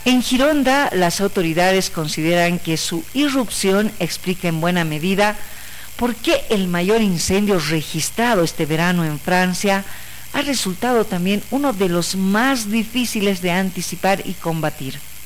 En Gironda, las autoridades consideran que su irrupción explica en buena medida por qué el mayor incendio registrado este verano en Francia ha resultado también uno de los más difíciles de anticipar y combatir.